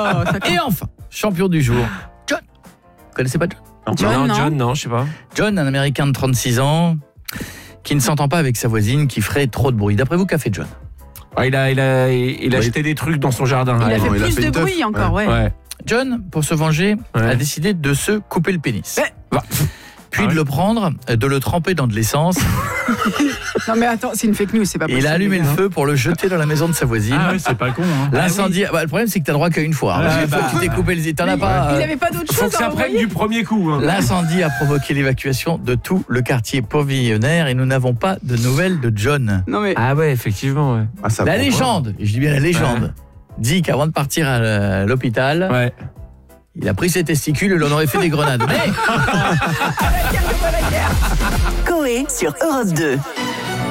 Et enfin, champion du jour, John. Vous connaissez pas John ? John, non, je sais pas. John, un Américain de 36 ans, qui ne s'entend pas avec sa voisine, qui ferait trop de bruit. D'après vous, qu'a fait John ? Il a jeté des trucs dans son jardin. Il a fait il a plus fait de une teuf. bruit encore, ouais. John, pour se venger, a décidé de se couper le pénis. Puis de le prendre, de le tremper dans de l'essence. Non mais attends, c'est une fake news, c'est pas possible. Il a allumé le feu pour le jeter dans la maison de sa voisine. Ah ouais, c'est pas con. Hein. L'incendie. Le problème, c'est que t'as droit qu'à une fois. Une fois que tu t'es coupé les. T'en as pas. Il avait pas d'autre chose. Faut que ça prenne du premier coup. Hein. L'incendie a provoqué l'évacuation de tout le quartier pavillonnaire et nous n'avons pas de nouvelles de John. Non mais Ah ouais, effectivement. Ouais. Ah, ça La prend pas. légende, et je dis bien la légende, dit qu'avant de partir à l'hôpital, Ouais. il a pris ses testicules et l'on aurait fait des grenades. Mais Coé sur Europe 2.